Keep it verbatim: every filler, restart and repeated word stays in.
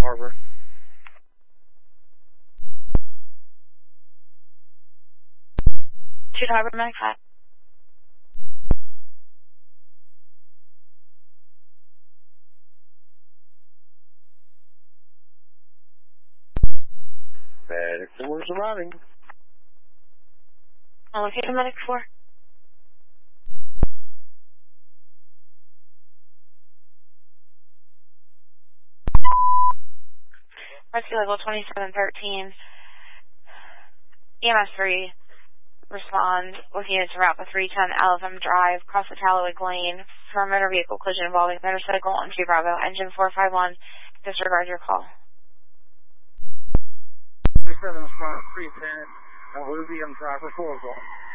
Harbor. Shoot Harbor, Medic five. Medic four is arriving. I'll locate a Medic four. Rescue level twenty-seven thirteen. E M S three. Respond with units route to three ten Alabama Drive, across the Tallowick Lane, for a motor vehicle collision involving motorcycle on two Bravo, engine four five one. Disregard your call. twenty-seven respond, three ten, and Luby on driver four one.